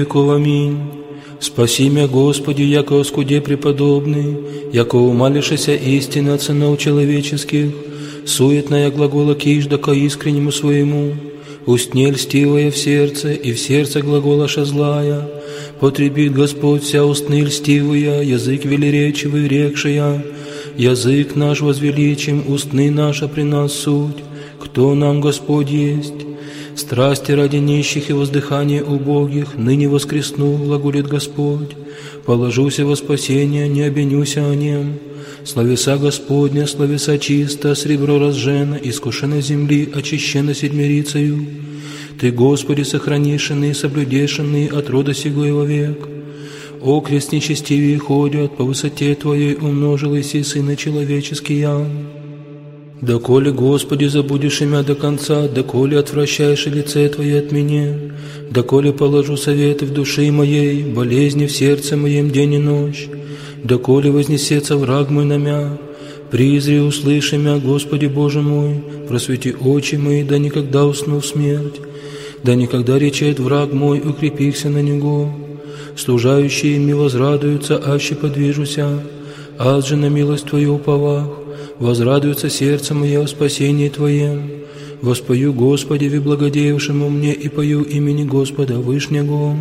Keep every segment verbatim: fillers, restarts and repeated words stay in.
веков. Аминь. Спаси мя, Господи, яко оскуде преподобный, яко умалишься истины от сынов человеческих, суетная глагола кижда ко искреннему своему, устне льстивая в сердце, и в сердце глаголаша злая, потребит Господь вся устны льстивые, язык велеречивый рекшия, язык наш возвеличим, устны наша при нас суть, кто нам Господь есть. Страсти ради нищих и воздыхание убогих, ныне воскресну, глаголит Господь. Положуся во спасение, не обвинюся о нем. Словеса Господня, словеса чисто, сребро разжено, искушено земли, очищено седмирицею. Ты, Господи, сохранишенный, соблюдешенный от рода сего и вовек. О, крест нечестивее ходят, по высоте Твоей умножились и сыны человеческие. Доколе, Господи, забудешь имя до конца, доколе отвращаешь лице Твое от меня, доколе положу советы в душе моей, болезни в сердце моем день и ночь, доколе вознесется враг мой на мя, призри, услыши мя, Господи Боже мой, просвети очи мои, да никогда усну в смерть, да никогда речет враг мой, укрепихся на него, служающие ми возрадуются, аще подвижуся, аз же на милость Твою уповах. Возрадуется сердце мое о спасении Твоем. Воспою Господи, ви благодеявшему мне, и пою имени Господа Вышнего.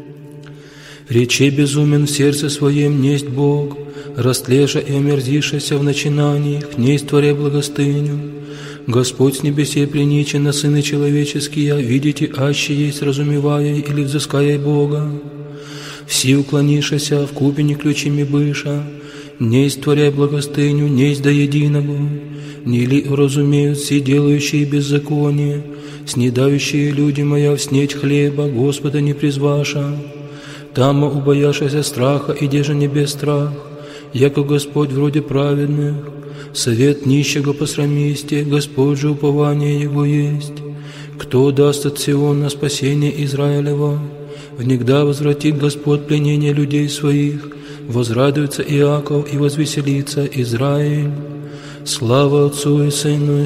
Рече безумен в сердце своем несть Бог, растлеша и омерзишася в начинаниях, несть творя благостыню. Господь с небесе приничен на сыны человеческие, видите, аще есть разумевая или взыская Бога. Все уклонишася, в купе не ключими быша, несть творя благостыню, несть до единого, не ли разумеют все делающие беззаконие, снедающие люди моя в снеть хлеба, Господа не призваша, там убояшася страха, и деже не без страх, яко Господь вроде праведных, совет нищего посрамисте, Господь же упование Его есть, кто даст от Сиона спасение Израилева, внегда возвратит Господь пленение людей своих, возрадуется Иаков и возвеселится Израиль. Слава Отцу и Сыну